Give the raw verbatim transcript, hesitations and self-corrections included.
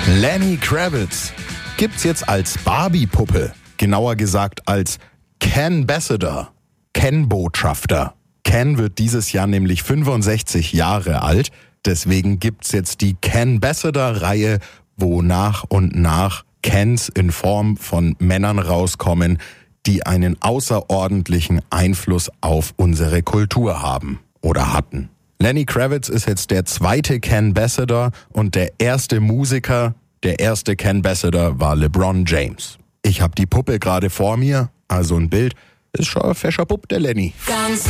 Lenny Kravitz gibt's jetzt als Barbie-Puppe, genauer gesagt als Ken-Ambassador, Ken-Botschafter. Ken wird dieses Jahr nämlich fünfundsechzig Jahre alt, deswegen gibt's jetzt die Ken-Ambassador-Reihe, wo nach und nach Kens in Form von Männern rauskommen, die einen außerordentlichen Einfluss auf unsere Kultur haben oder hatten. Lenny Kravitz ist jetzt der zweite Ken-Ambassador und der erste Musiker, der erste Ken-Ambassador war LeBron James. Ich habe die Puppe gerade vor mir, also ein Bild, ist schon ein fescher Bub, der Lenny. Ganz